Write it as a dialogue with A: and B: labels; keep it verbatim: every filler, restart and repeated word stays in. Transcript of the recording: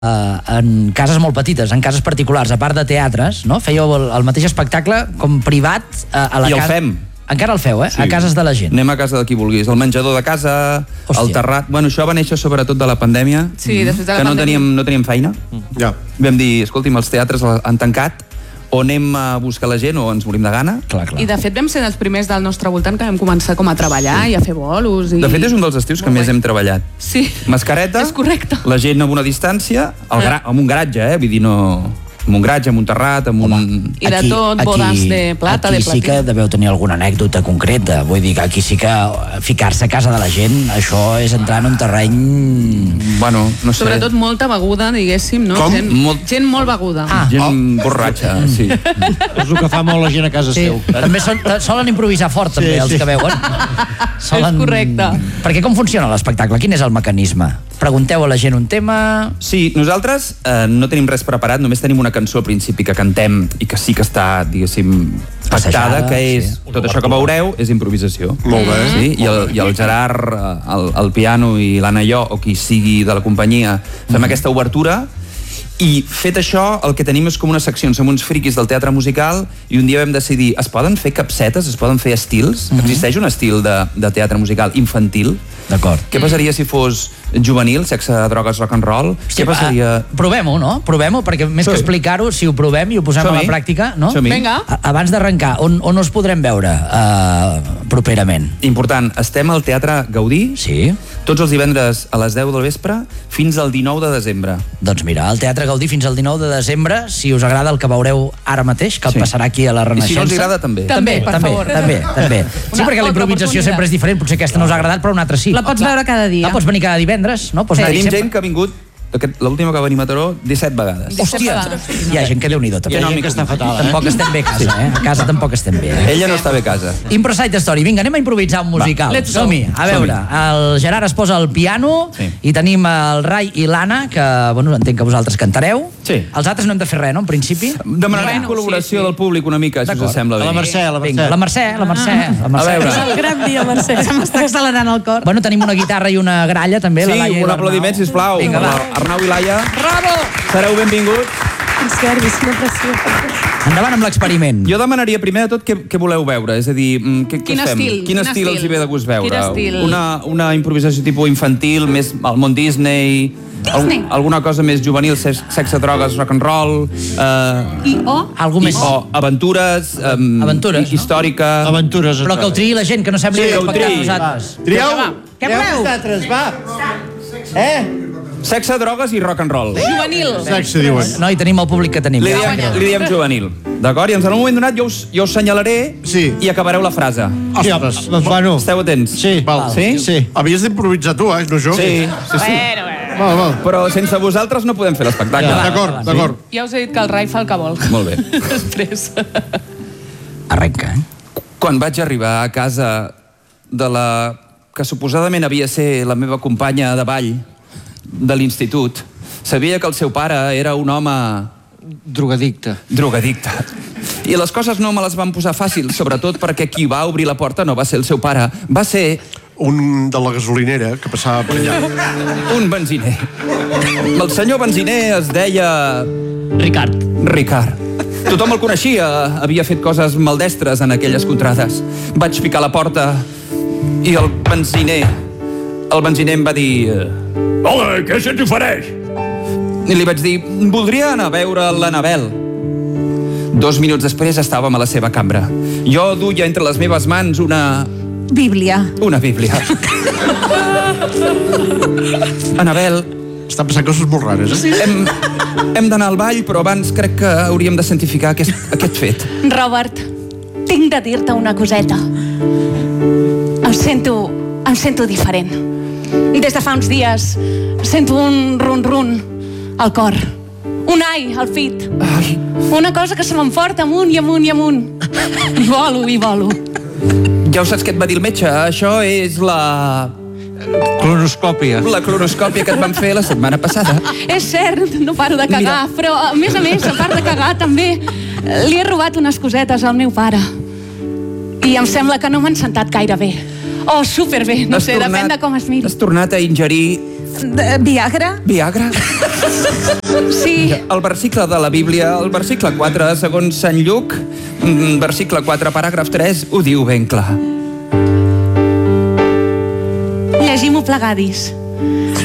A: en cases molt petites, en cases particulars, a part de teatres, no? Fèieu el, el mateix espectacle com privat a, a la
B: I el
A: casa...
B: fem.
A: Encara el feu, eh? Sí. A cases de la gent.
B: Anem a casa de qui vulguis. El menjador de casa, Hòstia. El terrat... Bueno, això va néixer sobretot de la pandèmia.
C: Sí, després de la
B: que no
C: pandèmia.
B: teníem, no teníem feina.
D: Mm. Ja.
B: Vam dir, escolti'm, els teatres han tancat, o anem a buscar la gent o ens morim de gana.
A: Clar, clar.
C: I de fet vam ser els primers del nostre voltant que vam començar com a treballar sí. i a fer bolos. I...
B: De fet és un dels estius que més hem treballat.
C: Sí.
B: Mascareta,
C: és correcte.
B: La gent amb una distància, el gra... amb un garatge, eh? Vull dir, no... amb un garatge, amb un terrat, amb un...
C: I de tot, bodes de plata, de platí.
A: Aquí sí que deveu tenir alguna anècdota concreta. Vull dir que aquí sí que ficar-se a casa de la gent, això és entrar en un terreny...
B: Bueno, no sé.
C: Sobretot molta beguda, diguéssim, no?
B: Com?
C: Gent molt, gent molt beguda.
A: Ah.
B: Gent oh. borratxa, sí.
D: És el que fa molt la gent a casa
A: sí.
D: seu.
A: També són, solen improvisar fort, també, sí, els sí. que veuen. Solen...
C: És correcte.
A: Perquè com funciona l'espectacle? Quin és el mecanisme? Pregunteu a la gent un tema...
B: Sí, nosaltres eh, no tenim res preparat, només tenim una cançó al principi que cantem i que sí que està, diguéssim, pactada, que és sí. tot això que veureu és improvisació.
D: Molt bé.
B: Sí? I, el, I el Gerard, el, el piano i l'Anna i jo, o qui sigui de la companyia, fem mm. aquesta obertura. I fet això, el que tenim és com unes seccions amb uns friquis del teatre musical i un dia vam decidir, es poden fer capsetes, es poden fer estils? Mm-hmm. Existeix un estil de, de teatre musical infantil?
A: D'acord.
B: Què passaria si fos juvenil, sexe, drogues, rock and roll?
A: Sí,
B: Què passaria...
A: Uh, provem-ho, no? Provem-ho, perquè més
B: sí.
A: que explicar-ho, si ho provem i ho posem a la pràctica, no?
C: Vinga.
A: Abans d'arrencar, on, on us podrem veure uh, properament?
B: Important, estem al Teatre Gaudí,
A: sí.
B: tots els divendres a les deu del vespre fins al dinou de desembre.
A: Doncs mira, al Teatre Gaudí fins al dinou de desembre, si us agrada el que veureu ara mateix, que sí. passarà aquí a la Renaixença.
B: I si no els agrada, també.
C: També, per
A: també,
C: favor.
A: També, també. Sí, perquè la improvisació sempre és diferent, potser aquesta no us ha agradat, però una altra sí.
C: La pots veure cada dia.
A: La pots venir cada divendres, no? Pots
C: Sí.
B: Tenim gent que ha vingut, l'última que va venir a Mataró, disset vegades.
A: Hòstia, hi ha gent que Déu-n'hi-do, també.
D: Hi ha gent que està fatal, eh?
A: Tampoc estem bé a casa, eh? A casa tampoc estem bé, eh?
B: Ella no està bé a casa.
A: Improsite Story, vinga, anem a improvisar un musical.
C: let's go.
A: Som-hi, a veure, el Gerard es posa al piano
B: Sí.
A: i tenim el Rai i l'Anna, que, bueno, entenc que vosaltres cantareu.
B: Sí.
A: Els altres no hem de fer res, no, en principi?
B: Demanarem
C: Bueno,
B: col·laboració
C: sí, sí.
B: del públic una mica, si us sembla bé.
D: A la Mercè, a la Mercè.
A: Vinga, la Mercè, la Mercè, la Mercè.
B: A veure.
E: És el gran dia, Mercè. Se m'està accelerant el cor.
A: Bueno, tenim una guitarra i una gralla, també,
B: Sí,
A: la Laia i
B: un
A: l'Arnau.
B: aplaudiment, sisplau.
A: Vinga, va.
B: Arnau i Laia,
A: Bravo!
B: sereu benvinguts.
E: Quins nervis, quina pressió.
A: Endavant amb l'experiment.
B: Jo demanaria primer de tot què, què voleu veure, és a dir, mm, què, què
C: Quin
B: fem?
C: estil?
B: Quin
C: Quin
B: estil els hi
C: estil?
B: ve de gust veure?
C: Quin estil?
B: Una, una improvisació tipus infantil, més al món Disney,
C: Disney.
B: Al, alguna cosa més juvenil, sex, sexe, drogues, rock and roll, eh,
C: I o?
A: Algo més...
B: o aventures, um,
A: Aventures, no?
B: històrica...
D: Aventures.
A: Però que el triï la gent, que no sembli
B: Sí,
A: que
B: que ho
A: ho pactem
B: triï.
A: nosaltres.
D: Trieu!
A: Què voleu?
D: vosaltres, va! Eh?
B: Sexe, drogues i rock and roll.
C: Juvenil.
D: Sexe, diuen.
A: No, i tenim el públic que tenim.
B: Li
A: Ja,
B: diem, li diem juvenil. D'acord? I en un moment donat jo us, jo us senyalaré
D: Sí.
B: i acabareu la frase.
D: Ostres, doncs bueno.
B: Esteu atents?
D: Sí, val.
B: Sí?
D: Sí. Havies d'improvisar tu, eh? No jo.
B: Sí, sí, sí.
C: Bueno, bueno.
D: Val, val.
B: Però sense vosaltres no podem fer l'espectacle.
D: Ja, d'acord, d'acord.
C: Ja us he dit que el Rai fa el que vol.
B: Molt bé.
C: Després.
A: Arrenca, eh?
B: Quan vaig arribar a casa de la que suposadament havia de ser la meva companya de ball de l'institut, sabia que el seu pare era un home
D: Drogadicte.
B: drogadicte. I les coses no me les van posar fàcils, sobretot perquè qui va obrir la porta no va ser el seu pare, va ser
D: Un de la gasolinera que passava per allà.
B: un benziner. El senyor benziner es deia
A: Ricard.
B: Ricard. Tothom el coneixia, havia fet coses maldestres en aquelles contrades. Vaig picar a la porta i el benziner, el benziner em va dir... Hola, què se'ns ofereix? I li vaig dir, voldria anar a veure l'Anabel. Dos minuts després estàvem a la seva cambra. Jo duia entre les meves mans una...
E: Bíblia.
B: una bíblia. Anabel,
D: Estan passant coses molt rares, eh?
B: hem, hem d'anar al ball, però abans crec que hauríem de santificar aquest, aquest fet.
E: Robert, tinc de dir-te una coseta. Em sento... em sento diferent. Des de fa uns dies sento un run-run al cor. Un ai al fit.
B: Ai,
E: Una cosa que se m'enforta amunt i amunt i amunt. I volo, i volo.
B: ja ho saps què et va dir el metge? Això és la...
D: Clonoscòpia.
B: la clonoscòpia que et van fer la setmana passada.
E: És cert, no paro de cagar,
B: Mira.
E: però a més a més, a part de cagar, també li he robat unes cosetes al meu pare. I em sembla que no m'han sentat gaire bé. O superbé, no
B: Has
E: sé,
B: tornat-
E: depèn de com es miri.
B: Has tornat a ingerir
E: De Viagra?
B: Viagra?
E: Sí.
B: El versicle de la Bíblia, el versicle quatre, segons Sant Lluc, mm, versicle quatre, paràgraf tres, ho diu ben clar.
E: Llegim-ho plegades.